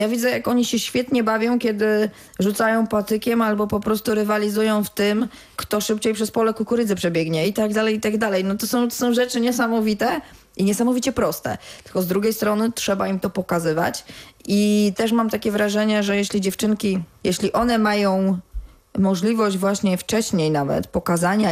Ja widzę, jak oni się świetnie bawią, kiedy rzucają patykiem albo po prostu rywalizują w tym, kto szybciej przez pole kukurydzy przebiegnie i tak dalej, i tak dalej. No to są rzeczy niesamowite i niesamowicie proste. Tylko z drugiej strony trzeba im to pokazywać i też mam takie wrażenie, że jeśli one mają możliwość właśnie wcześniej nawet pokazania